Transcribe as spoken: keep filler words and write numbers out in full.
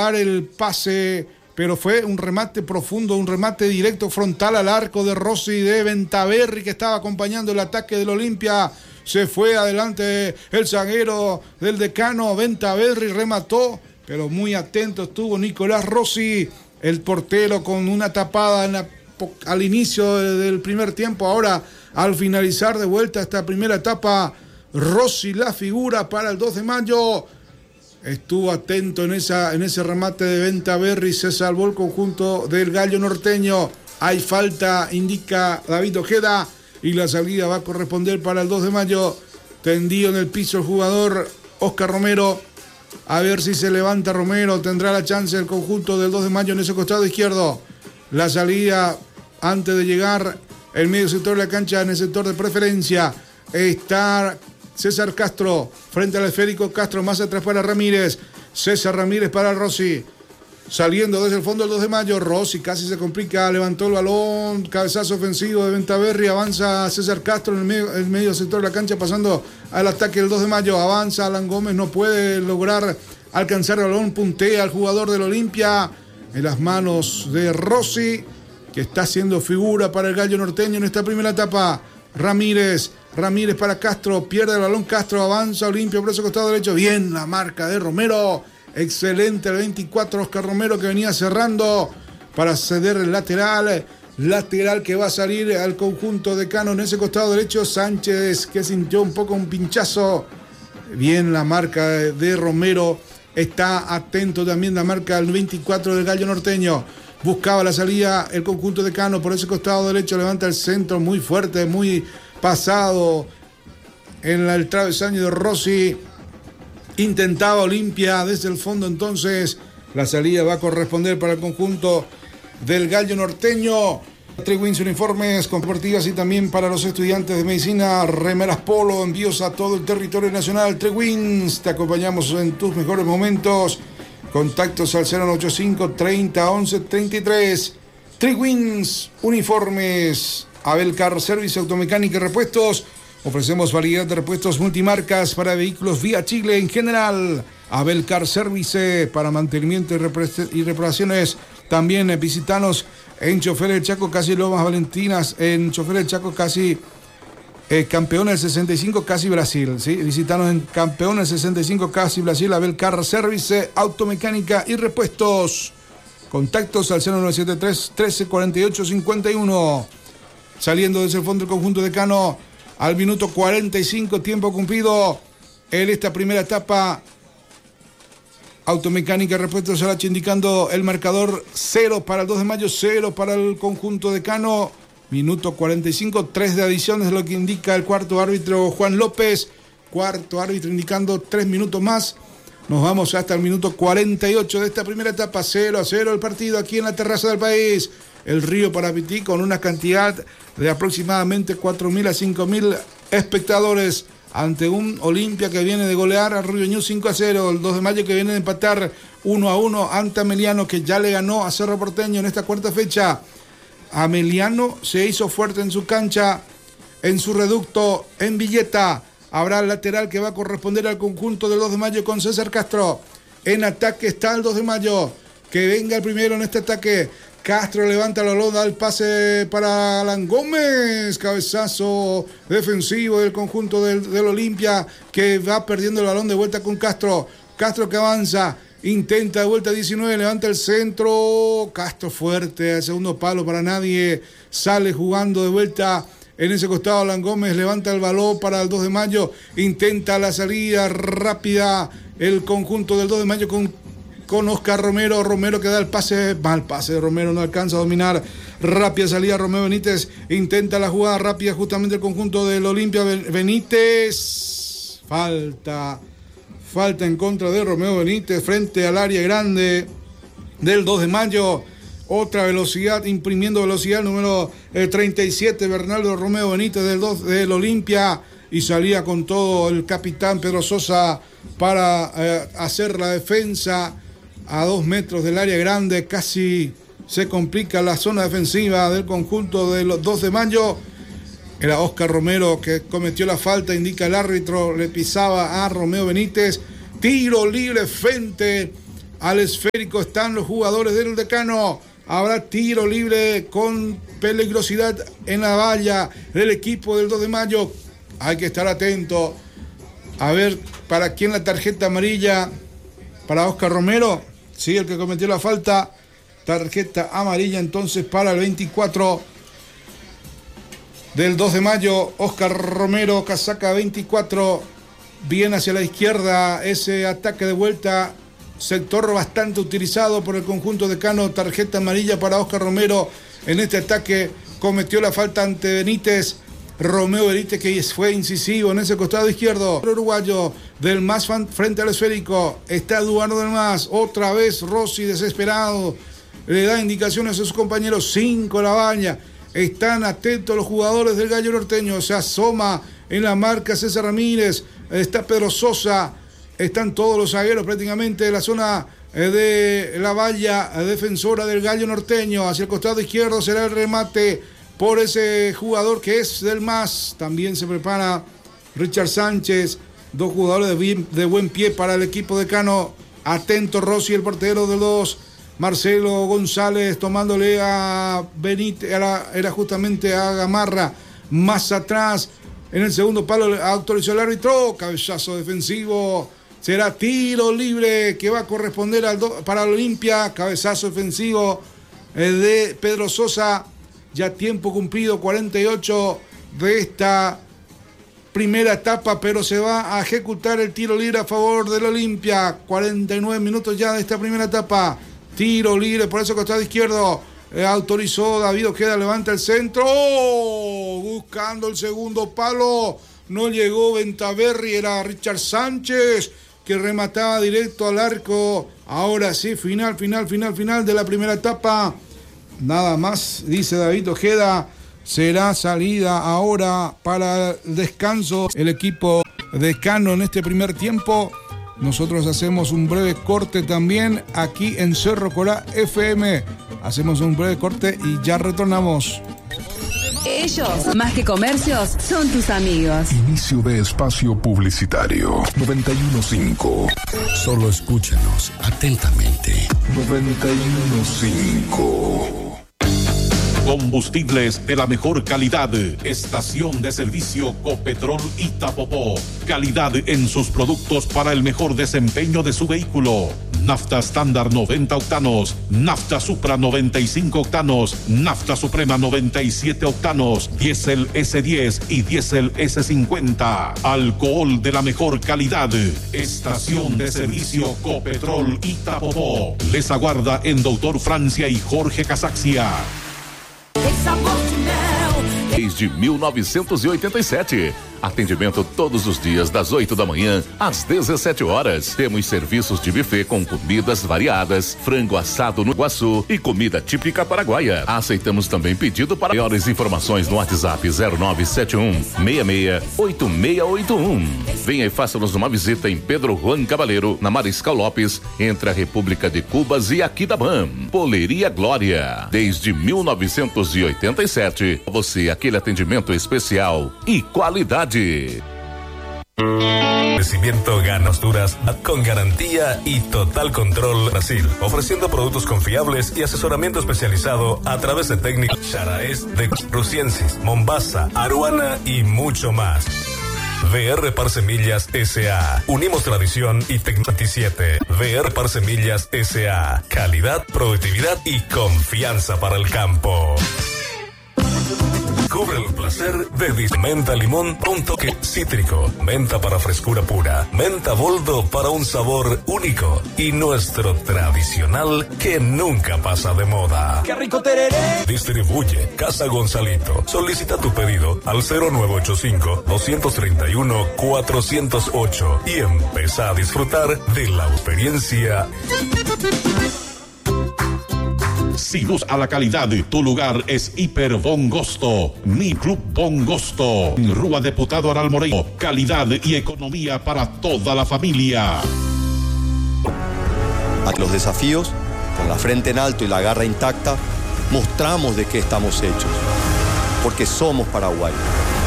llegar el pase, pero fue un remate profundo, un remate directo frontal al arco de Rossi de Ventaverri, que estaba acompañando el ataque del Olimpia. Se fue adelante el zaguero del Decano, Ventaverri remató, pero muy atento estuvo Nicolás Rossi, el portero, con una tapada en la, al inicio del primer tiempo. Ahora, al finalizar de vuelta esta primera etapa, Rossi, la figura para el dos de mayo. Estuvo atento en, esa, en ese remate de Ventaverri, se salvó el conjunto del Gallo Norteño. Hay falta, indica David Ojeda, y la salida va a corresponder para el dos de mayo. Tendido en el piso el jugador Oscar Romero. A ver si se levanta Romero, tendrá la chance el conjunto del dos de mayo en ese costado izquierdo. La salida antes de llegar el medio sector de la cancha, en el sector de preferencia, está César Castro frente al esférico. Castro más atrás para Ramírez. César Ramírez para Rossi. Saliendo desde el fondo del dos de mayo. Rossi casi se complica. Levantó el balón. Cabezazo ofensivo de Ventaverri. Avanza César Castro en el medio, el medio sector de la cancha, pasando al ataque del dos de mayo. Avanza Alan Gómez. No puede lograr alcanzar el balón. Puntea al jugador del Olimpia. En las manos de Rossi, que está haciendo figura para el Gallo Norteño en esta primera etapa. Ramírez. Ramírez para Castro, pierde el balón Castro, avanza Olimpia por ese costado derecho. Bien la marca de Romero, excelente el veinticuatro, Oscar Romero, que venía cerrando para ceder el lateral. Lateral que va a salir al conjunto de Cano en ese costado derecho. Sánchez, que sintió un poco un pinchazo. Bien la marca de Romero, está atento también la marca del veinticuatro del Gallo Norteño. Buscaba la salida el conjunto de Cano por ese costado derecho, levanta el centro muy fuerte, muy pasado en el travesaño de Rossi. Intentaba Olimpia desde el fondo, entonces la salida va a corresponder para el conjunto del Gallo Norteño. Trewins Uniformes Deportivas, y también para los estudiantes de medicina, remeras polo, envíos a todo el territorio nacional. Trewins, te acompañamos en tus mejores momentos. Contactos al cero ochenta y cinco, treinta, once, treinta y tres. Trewins Uniformes. Abel Car Service, Automecánica y Repuestos. Ofrecemos variedad de repuestos multimarcas para vehículos Vía Chile en general. Abel Car Service para mantenimiento y, repre- y reparaciones. También eh, visitanos en Chofer del Chaco, casi Lomas Valentinas. En Chofer del Chaco, casi eh, Campeones sesenta y cinco, casi Brasil. ¿sí? Visitanos en Campeones sesenta y cinco, casi Brasil. Abel Car Service, Automecánica y Repuestos. Contactos al cero nueve siete tres, trece, cuarenta y ocho, cincuenta y uno. Saliendo desde el fondo del conjunto de Cano al minuto cuarenta y cinco, tiempo cumplido en esta primera etapa. Automecánica Repuestos Arache indicando el marcador: cero para el dos de mayo, cero para el conjunto de Cano. Minuto cuarenta y cinco, tres de adición es lo que indica el cuarto árbitro Juan López. Cuarto árbitro indicando tres minutos más. Nos vamos hasta el minuto cuarenta y ocho de esta primera etapa. cero a cero el partido aquí en la terraza del país. El Río Parapití, con una cantidad de aproximadamente cuatro mil a cinco mil espectadores, ante un Olimpia que viene de golear a Río Ñu cinco a cero, el dos de mayo que viene de empatar uno a uno ante Ameliano, que ya le ganó a Cerro Porteño en esta cuarta fecha. Ameliano se hizo fuerte en su cancha, en su reducto, en Villeta. Habrá el lateral que va a corresponder al conjunto del dos de mayo con César Castro. En ataque está el dos de mayo, que venga el primero en este ataque. Castro levanta la balón, da el pase para Alan Gómez. Cabezazo defensivo del conjunto del, del Olimpia, que va perdiendo el balón de vuelta con Castro. Castro que avanza, intenta de vuelta diecinueve, levanta el centro. Castro fuerte, al segundo palo para nadie. Sale jugando de vuelta en ese costado Alan Gómez, levanta el balón para el dos de mayo. Intenta la salida rápida el conjunto del dos de mayo con con Oscar Romero, Romero que da el pase, mal pase de Romero, no alcanza a dominar, rápida salida Romeo Benítez, intenta la jugada rápida justamente el conjunto del Olimpia. Benítez, falta, falta en contra de Romeo Benítez frente al área grande del dos de mayo, otra velocidad, imprimiendo velocidad, número eh, treinta y siete, Bernardo Romeo Benítez del, dos, del Olimpia, y salía con todo el capitán Pedro Sosa para eh, hacer la defensa. A dos metros del área grande, casi se complica la zona defensiva del conjunto de los dos de mayo. Era Oscar Romero que cometió la falta, indica el árbitro, le pisaba a Romeo Benítez. Tiro libre frente al esférico están los jugadores del Decano. Habrá tiro libre con peligrosidad en la valla del equipo del dos de mayo. Hay que estar atento. A ver, ¿para quién la tarjeta amarilla? Para Oscar Romero. Sí, el que cometió la falta. Tarjeta amarilla entonces para el veinticuatro del dos de mayo. Oscar Romero, casaca veinticuatro. Bien hacia la izquierda. Ese ataque de vuelta. Sector bastante utilizado por el conjunto decano. Tarjeta amarilla para Oscar Romero. En este ataque cometió la falta ante Benítez. Romeo Benítez, que fue incisivo en ese costado izquierdo. El uruguayo del Mas frente al esférico. Está Eduardo del Mas. Otra vez Rossi desesperado. Le da indicaciones a sus compañeros. Cinco la baña. Están atentos los jugadores del Gallo Norteño. Se asoma en la marca César Ramírez. Está Pedro Sosa. Están todos los zagueros prácticamente de la zona de la valla defensora del Gallo Norteño. Hacia el costado izquierdo será el remate por ese jugador que es del Mas. También se prepara Richard Sánchez. Dos jugadores de, bien, de buen pie para el equipo decano. Atento Rossi, el portero de los. Marcelo González tomándole a Benítez. Era, era justamente a Gamarra. Más atrás. En el segundo palo autorizó el árbitro. Cabezazo defensivo. Será tiro libre que va a corresponder al do, para el Olimpia. Cabezazo defensivo eh, de Pedro Sosa. Ya tiempo cumplido, cuarenta y ocho de esta primera etapa, pero se va a ejecutar el tiro libre a favor del Olimpia. cuarenta y nueve minutos ya de esta primera etapa. Tiro libre por ese costado izquierdo. Eh, autorizó David Ojeda, levanta el centro. ¡Oh! Buscando el segundo palo. No llegó Ventaverri, era Richard Sánchez que remataba directo al arco. Ahora sí, final, final, final, final de la primera etapa. Nada más, dice David Ojeda, será salida ahora para el descanso el equipo decano en este primer tiempo. Nosotros hacemos un breve corte también aquí en Cerro Corá F M. Hacemos un breve corte y ya retornamos. Ellos, más que comercios, son tus amigos. Inicio de espacio publicitario. noventa y uno punto cinco. Solo escúchanos atentamente. noventa y uno punto cinco. Combustibles de la mejor calidad. Estación de servicio Copetrol Itapopó. Calidad en sus productos para el mejor desempeño de su vehículo. Nafta estándar noventa octanos, Nafta Supra noventa y cinco octanos, Nafta Suprema noventa y siete octanos, Diesel ese diez y Diesel ese cincuenta. Alcohol de la mejor calidad. Estación de servicio Copetrol Itapopó. Les aguarda en Doctor Francia y Jorge Casaxia. Desde mil novecentos e oitenta e sete. Atendimento todos os dias das oito da manhã às dezessete horas. Temos serviços de buffet com comidas variadas, frango assado no Iguaçu e comida típica paraguaia. Aceitamos também pedido para maiores informações no WhatsApp zero nove sete um, seis seis, oito seis oito um. Venha e faça-nos uma visita em Pedro Juan Cabaleiro, na Mariscal Lopes, entre a República de Cubas e Aquidabam. Poleria Glória. Desde mil novecentos e oitenta e sete, você aquele atendimento especial e qualidade. Crecimiento Ganas Duras con garantía y total control Brasil, ofreciendo productos confiables y asesoramiento especializado a través de técnicas Xaraes de Rusiensis, Mombasa, Aruana y mucho más. V R Par Semillas S A. Unimos tradición y tecnología. veintisiete. V R Par Semillas S A. Calidad, productividad y confianza para el campo. Cubre el placer de dis- menta limón, un toque cítrico, menta para frescura pura, menta boldo para un sabor único y nuestro tradicional que nunca pasa de moda. ¡Qué rico tereré! Distribuye Casa Gonzalito. Solicita tu pedido al cero nueve ocho cinco, dos tres uno, cuatro cero ocho y empieza a disfrutar de la experiencia. Si luz a la calidad, tu lugar es Hiper Bongosto. Mi Club Bongosto. Rúa Deputado Aral Moreno. Calidad y economía para toda la familia. A los desafíos, con la frente en alto y la garra intacta, mostramos de qué estamos hechos. Porque somos Paraguay.